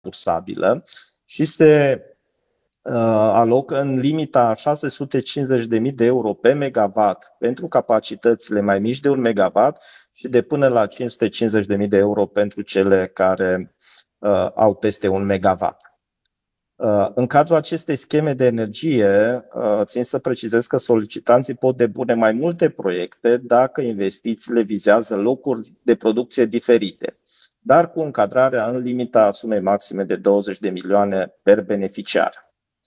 bursabilă și se alocă în limita 650.000 de euro pe megawatt pentru capacitățile mai mici de 1 megawatt și de până la 550.000 de euro pentru cele care au peste 1 megawatt. În cadrul acestei scheme de energie, țin să precizez că solicitanții pot depune mai multe proiecte dacă investițiile vizează locuri de producție diferite, dar cu încadrarea în limita sumei maxime de 20 de milioane per beneficiar.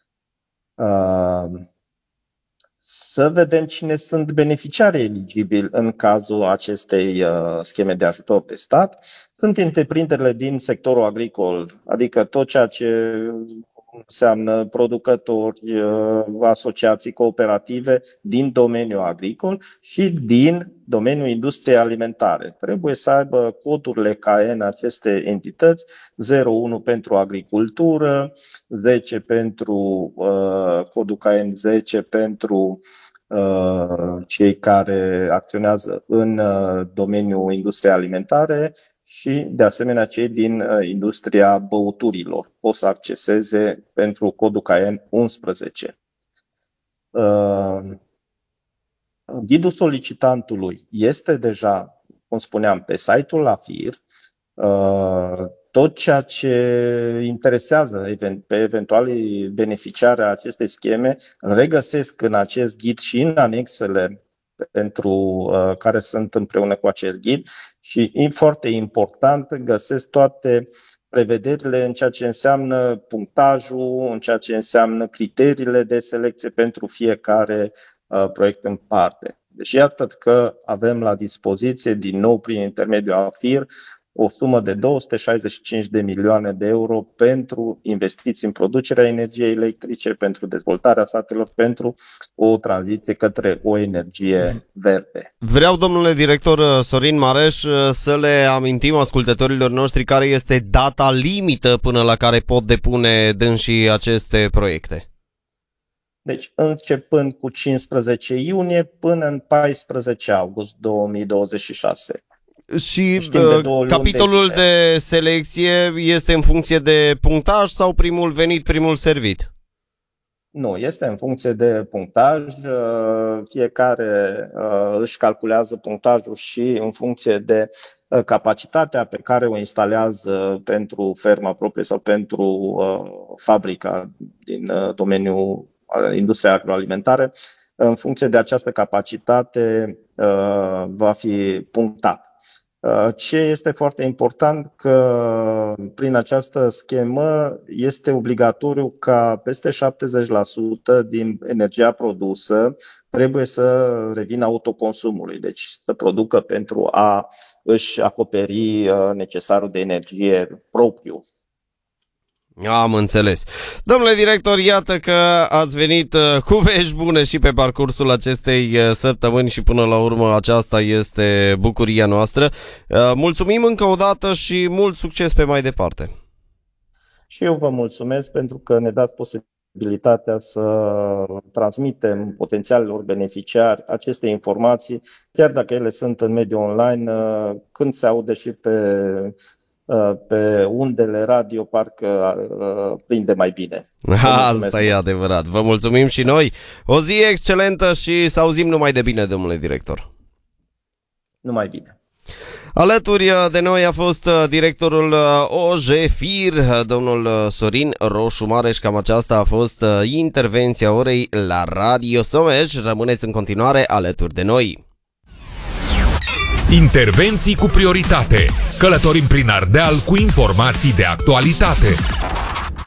Să vedem cine sunt beneficiarii eligibili în cazul acestei scheme de ajutor de stat. Sunt întreprinderile din sectorul agricol, adică tot ceea ce înseamnă producători, asociații cooperative din domeniul agricol și din domeniul industriei alimentare. Trebuie să aibă codurile CAEN aceste entități, 01 pentru agricultură, 10 pentru codul CAEN 10 pentru cei care acționează în domeniul industriei alimentare și, de asemenea, cei din industria băuturilor pot să acceseze pentru codul CAEN 11. Ghidul solicitantului este deja, cum spuneam, pe site-ul AFIR. Tot ceea ce interesează pe eventualii beneficiari a acestei scheme regăsesc în acest ghid și în anexele pentru care sunt împreună cu acest ghid și, foarte important, găsesc toate prevederile în ceea ce înseamnă punctajul, în ceea ce înseamnă criteriile de selecție pentru fiecare proiect în parte. Deci iată că avem la dispoziție, din nou prin intermediul AFIR, o sumă de 265 de milioane de euro pentru investiții în producerea energiei electrice, pentru dezvoltarea satelor, pentru o tranziție către o energie verde. Vreau, domnule director Sorin Mareș, să le amintim ascultătorilor noștri care este data limită până la care pot depune dânsii aceste proiecte. Deci, începând cu 15 iunie până în 14 august 2026. Și capitolul de selecție este în funcție de punctaj sau primul venit, primul servit? Nu, este în funcție de punctaj. Fiecare își calculează punctajul și în funcție de capacitatea pe care o instalează pentru ferma proprie sau pentru fabrica din domeniul industriei agroalimentare. În funcție de această capacitate va fi punctat. Ce este foarte important că prin această schemă este obligatoriu ca peste 70% din energia produsă trebuie să revină autoconsumului, deci să producă pentru a își acoperi necesarul de energie propriu. Am înțeles. Domnule director, iată că ați venit cu vești bune și pe parcursul acestei săptămâni și până la urmă aceasta este bucuria noastră. Mulțumim încă o dată și mult succes pe mai departe. Și eu vă mulțumesc pentru că ne dați posibilitatea să transmitem potențialilor beneficiari aceste informații, chiar dacă ele sunt în mediul online, când se aude și pe undele radio, parcă prinde mai bine. Asta e adevărat. Vă mulțumim și noi. O zi excelentă și să auzim numai de bine, domnule director. Numai bine. Alături de noi a fost directorul OJFIR, domnul Sorin Roșu Mareș. Cam aceasta a fost intervenția orei la Radio Someș. Rămâneți în continuare alături de noi. Intervenții cu prioritate. Călătorim prin Ardeal cu informații de actualitate.